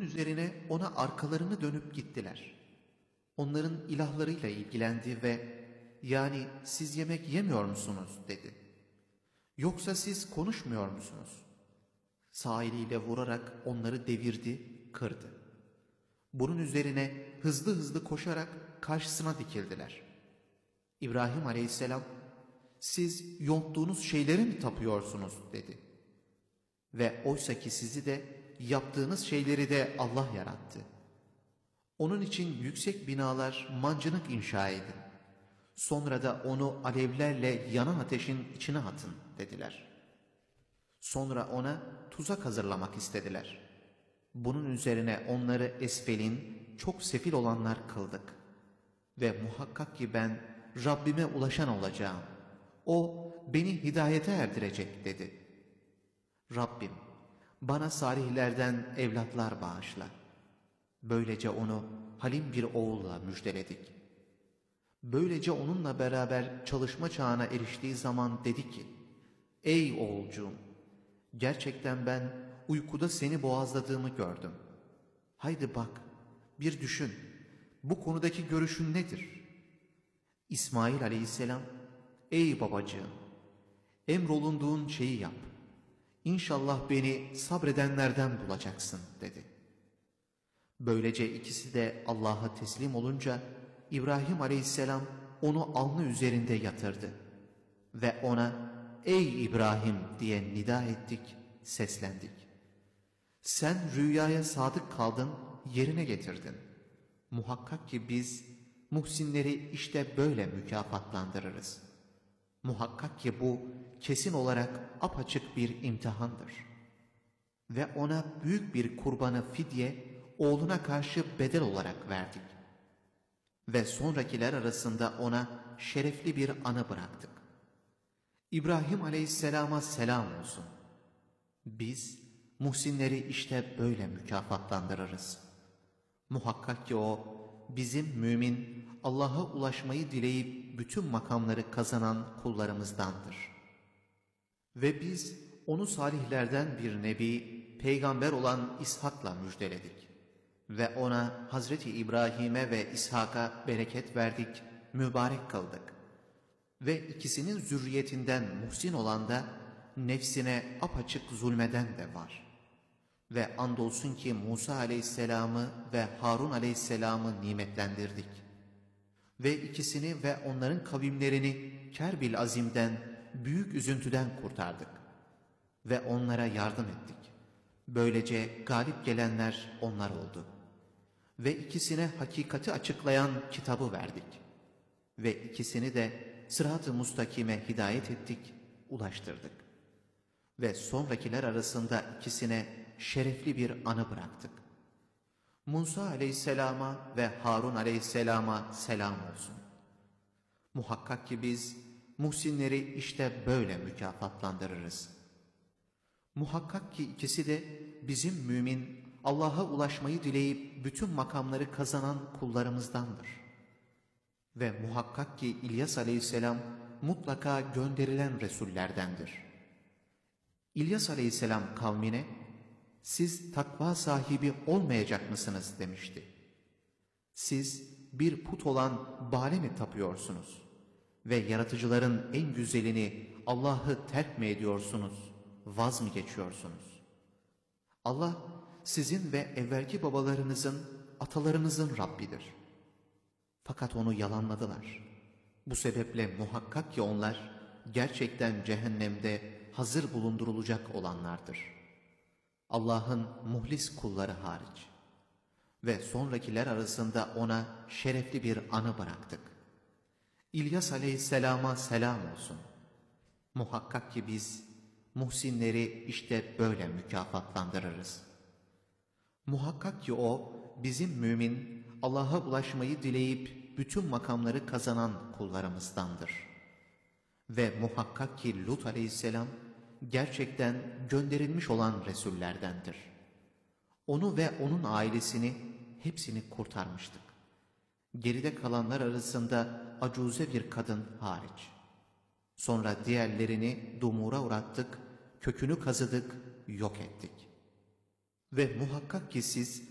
üzerine ona arkalarını dönüp gittiler. Onların ilahlarıyla ilgilendi ve yani siz yemek yemiyor musunuz dedi. Yoksa siz konuşmuyor musunuz? Sağ eliyle vurarak onları devirdi, kırdı. Bunun üzerine hızlı hızlı koşarak karşısına dikildiler. İbrahim aleyhisselam, siz yonttuğunuz şeyleri mi tapıyorsunuz dedi. Ve oysa ki sizi de yaptığınız şeyleri de Allah yarattı. Onun için yüksek binalar, mancınık inşa edin. Sonra da onu alevlerle yanan ateşin içine atın dediler. Sonra ona tuzak hazırlamak istediler. Bunun üzerine onları esfelin, çok sefil olanlar kıldık. Ve muhakkak ki ben Rabbime ulaşan olacağım. O beni hidayete erdirecek dedi. Rabbim bana salihlerden evlatlar bağışla. Böylece onu halim bir oğulla müjdeledik. Böylece onunla beraber çalışma çağına eriştiği zaman dedi ki, ey oğulcuğum, gerçekten ben uykuda seni boğazladığımı gördüm. Haydi bak, bir düşün, bu konudaki görüşün nedir? İsmail aleyhisselam, ey babacığım, emrolunduğun şeyi yap. İnşallah beni sabredenlerden bulacaksın dedi. Böylece ikisi de Allah'a teslim olunca İbrahim aleyhisselam onu alnı üzerinde yatırdı. Ve ona ey İbrahim diye nida ettik, seslendik. Sen rüyaya sadık kaldın, yerine getirdin. Muhakkak ki biz muhsinleri işte böyle mükafatlandırırız. Muhakkak ki bu kesin olarak apaçık bir imtihandır. Ve ona büyük bir kurbanı fidye, oğluna karşı bedel olarak verdik. Ve sonrakiler arasında ona şerefli bir anı bıraktık. İbrahim aleyhisselama selam olsun. Biz muhsinleri işte böyle mükafatlandırırız. Muhakkak ki o bizim mümin, Allah'a ulaşmayı dileyip bütün makamları kazanan kullarımızdandır. Ve biz onu salihlerden bir nebi, peygamber olan İshak'la müjdeledik. Ve ona Hazreti İbrahim'e ve İshak'a bereket verdik, mübarek kıldık. Ve ikisinin zürriyetinden muhsin olan da nefsine apaçık zulmeden de var. Ve andolsun ki Musa aleyhisselamı ve Harun aleyhisselamı nimetlendirdik. Ve ikisini ve onların kavimlerini Kerbil Azim'den, büyük üzüntüden kurtardık. Ve onlara yardım ettik. Böylece galip gelenler onlar oldu. Ve ikisine hakikati açıklayan kitabı verdik. Ve ikisini de sırat-ı mustakime hidayet ettik, ulaştırdık. Ve sonrakiler arasında ikisine şerefli bir anı bıraktık. Musa aleyhisselama ve Harun aleyhisselama selam olsun. Muhakkak ki biz muhsinleri işte böyle mükafatlandırırız. Muhakkak ki ikisi de bizim mümin, Allah'a ulaşmayı dileyip bütün makamları kazanan kullarımızdandır. Ve muhakkak ki İlyas aleyhisselam mutlaka gönderilen Resullerdendir. İlyas aleyhisselam kavmine, siz takva sahibi olmayacak mısınız demişti. Siz bir put olan Baal'e mi tapıyorsunuz? Ve yaratıcıların en güzelini Allah'ı terk mi ediyorsunuz? Vaz mı geçiyorsunuz? Allah sizin ve evvelki babalarınızın, atalarınızın Rabbidir. Fakat onu yalanladılar. Bu sebeple muhakkak ki onlar gerçekten cehennemde hazır bulundurulacak olanlardır. Allah'ın muhlis kulları hariç. Ve sonrakiler arasında ona şerefli bir anı bıraktık. İlyas aleyhisselama selam olsun. Muhakkak ki biz muhsinleri işte böyle mükafatlandırırız. Muhakkak ki o bizim mümin, Allah'a ulaşmayı dileyip bütün makamları kazanan kullarımızdandır. Ve muhakkak ki Lut aleyhisselam gerçekten gönderilmiş olan Resullerdendir. Onu ve onun ailesini hepsini kurtarmıştık. Geride kalanlar arasında acuze bir kadın hariç. Sonra diğerlerini dumura uğrattık, kökünü kazıdık, yok ettik. Ve muhakkak ki siz